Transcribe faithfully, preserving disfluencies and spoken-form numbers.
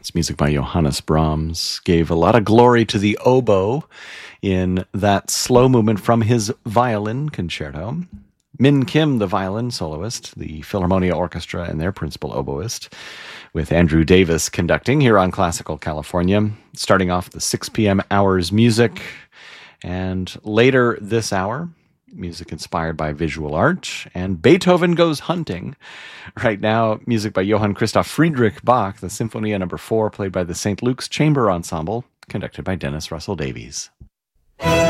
It's music by Johannes Brahms. Gave a lot of glory to the oboe in that slow movement from his violin concerto. Min Kim, the violin soloist, the Philharmonia Orchestra and their principal oboist, with Andrew Davis conducting here on Classical California, starting off the six p.m. hours music. And later this hour, music inspired by visual art, and Beethoven Goes Hunting. Right now, music by Johann Christoph Friedrich Bach, the Symphonia number four, played by the Saint Luke's Chamber Ensemble, conducted by Dennis Russell Davies.